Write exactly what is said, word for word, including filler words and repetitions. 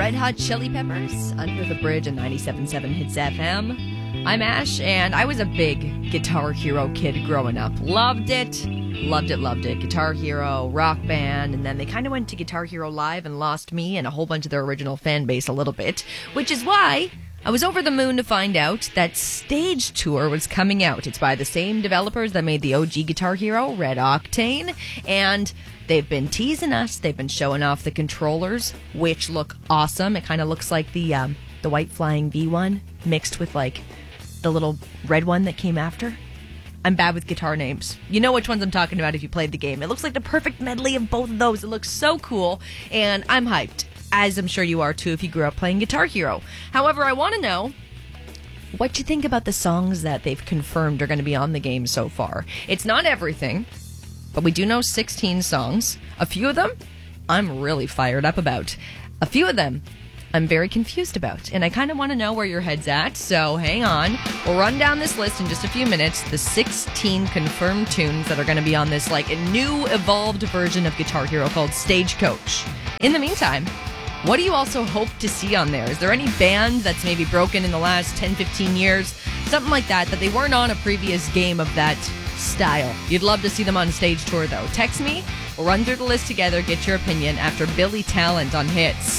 Red Hot Chili Peppers, Under the Bridge on ninety-seven point seven Hits F M. I'm Ash, and I was a big Guitar Hero kid growing up. Loved it, loved it, loved it. Guitar Hero, Rock Band, and then they kind of went to Guitar Hero Live and lost me and a whole bunch of their original fan base a little bit, which is why I was over the moon to find out that Stage Tour was coming out. It's by the same developers that made the O G Guitar Hero, Red Octane, and they've been teasing us. They've been showing off the controllers, which look awesome. It kind of looks like the um, the White Flying V one mixed with like the little red one that came after. I'm bad with guitar names. You know which ones I'm talking about if you played the game. It looks like the perfect medley of both of those. It looks so cool, and I'm hyped, as I'm sure you are too if you grew up playing Guitar Hero. However, I want to know what you think about the songs that they've confirmed are going to be on the game so far. It's not everything, but we do know sixteen songs. A few of them I'm really fired up about. A few of them I'm very confused about, and I kind of want to know where your head's at, so hang on. We'll run down this list in just a few minutes, the sixteen confirmed tunes that are going to be on this like new evolved version of Guitar Hero called Stagecoach. In the meantime, what do you also hope to see on there? Is there any band that's maybe broken in the last ten, fifteen years? Something like that, that they weren't on a previous game of that style. You'd love to see them on Stage Tour, though. Text me. We'll run through the list together, get your opinion after Billy Talent on Hits.